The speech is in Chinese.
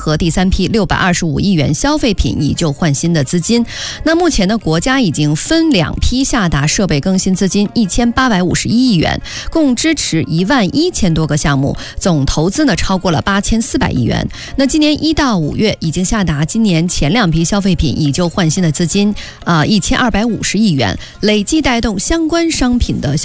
和第3批625亿元消费品以旧换新的资金。那目前呢，国家已经分2批下达设备更新资金1851亿元，共支持11000多个项目，总投资呢超过了8400亿元。那今年1到5月已经下达今年前2批消费品以旧换新的资金1250亿元，累计带动相关商品的